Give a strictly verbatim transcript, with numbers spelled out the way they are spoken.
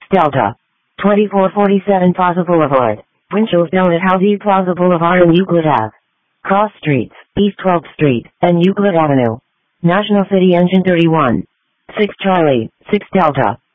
Delta. twenty-four forty-seven Plaza Boulevard. Winchell's Down at Halsey Plaza Boulevard and Euclid Avenue. Cross Streets, East twelfth Street, and Euclid Avenue. National City Engine thirty-one. six Charlie, six Delta.